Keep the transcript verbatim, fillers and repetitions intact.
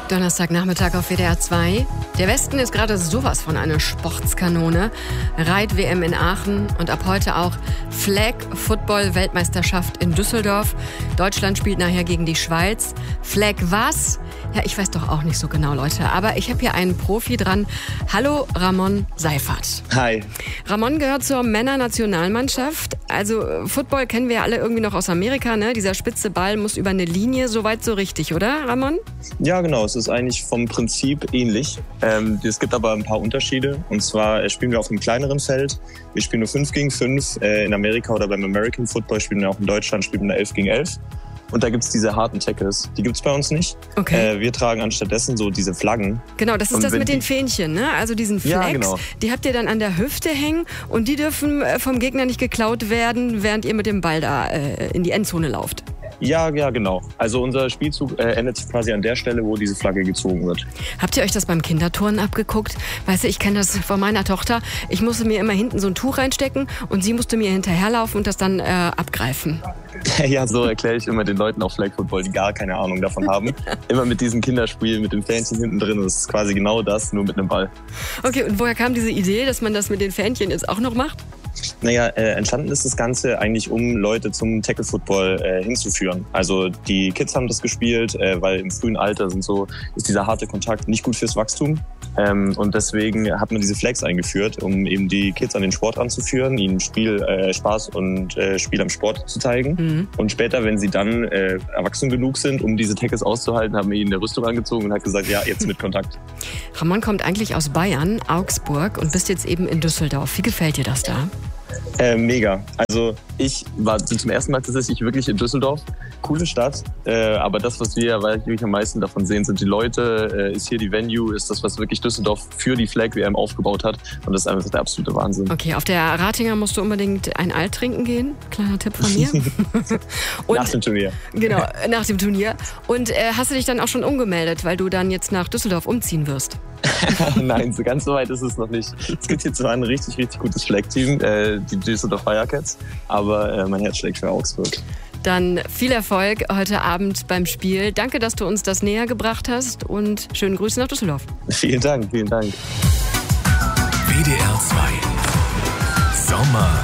Donnerstagnachmittag auf W D R zwei. Der Westen ist gerade sowas von einer Sportskanone. Reit-W M in Aachen und ab heute auch Flag-Football-Weltmeisterschaft in Düsseldorf. Deutschland spielt nachher gegen die Schweiz. Flag was? Ja, ich weiß doch auch nicht so genau, Leute. Aber ich habe hier einen Profi dran. Hallo, Ramon Seyfarth. Hi. Ramon gehört zur Männernationalmannschaft. Also Football kennen wir ja alle irgendwie noch aus Amerika, ne? Dieser spitze Ball muss über eine Linie, soweit so richtig, oder, Ramon? Ja, genau. Es ist eigentlich vom Prinzip ähnlich. Ähm, es gibt aber ein paar Unterschiede. Und zwar spielen wir auf einem kleineren Feld. Wir spielen nur fünf gegen fünf. Äh, in Amerika oder beim American Football spielen wir auch in Deutschland, spielen wir elf gegen elf. Und da gibt's diese harten Tackles. Die gibt's bei uns nicht. Okay. Äh, wir tragen anstattdessen so diese Flaggen. Genau, das ist und das mit die, den Fähnchen, ne? Also diesen Flags, ja, genau. Die habt ihr dann an der Hüfte hängen und die dürfen vom Gegner nicht geklaut werden, während ihr mit dem Ball da äh, in die Endzone lauft. Ja, ja, genau. Also unser Spielzug äh, endet quasi an der Stelle, wo diese Flagge gezogen wird. Habt ihr euch das beim Kinderturnen abgeguckt? Weißt du, ich kenne das von meiner Tochter. Ich musste mir immer hinten so ein Tuch reinstecken und sie musste mir hinterherlaufen und das dann äh, abgreifen. Ja, so erkläre ich immer den Leuten auf Flag Football, die gar keine Ahnung davon haben. Immer mit diesem Kinderspiel, mit dem Fähnchen hinten drin. Das ist quasi genau das, nur mit einem Ball. Okay, und woher kam diese Idee, dass man das mit den Fähnchen jetzt auch noch macht? Naja, äh, entstanden ist das Ganze eigentlich, um Leute zum Tackle-Football äh, hinzuführen. Also die Kids haben das gespielt, äh, weil im frühen Alter sind so, ist dieser harte Kontakt nicht gut fürs Wachstum. Ähm, und deswegen hat man diese Flags eingeführt, um eben die Kids an den Sport anzuführen, ihnen Spiel, äh, Spaß und äh, Spiel am Sport zu zeigen. Mhm. Und später, wenn sie dann äh, erwachsen genug sind, um diese Tackles auszuhalten, haben wir ihnen eine Rüstung angezogen und hat gesagt, ja, jetzt mit Kontakt. Ramon kommt eigentlich aus Bayern, Augsburg, und bist jetzt eben in Düsseldorf. Wie gefällt dir das da? Äh, mega. Also ich war zum ersten Mal tatsächlich wirklich in Düsseldorf. Coole Stadt, äh, aber das, was wir wirklich am meisten davon sehen, sind die Leute, äh, ist hier die Venue, ist das, was wirklich Düsseldorf für die Flag-W M aufgebaut hat. Und das ist einfach der absolute Wahnsinn. Okay, auf der Ratinger musst du unbedingt ein Alt trinken gehen. Kleiner Tipp von mir. Und, nach dem Turnier. Genau, nach dem Turnier. Und äh, hast du dich dann auch schon umgemeldet, weil du dann jetzt nach Düsseldorf umziehen wirst? Nein, so ganz so weit ist es noch nicht. Es gibt hier zwar ein richtig, richtig gutes Flag-Team, äh, die Düsseldorf Firecats, aber äh, mein Herz schlägt für Augsburg. Dann viel Erfolg heute Abend beim Spiel. Danke, dass du uns das näher gebracht hast und schönen Grüße nach Düsseldorf. Vielen Dank, vielen Dank. W D R zwei Sommer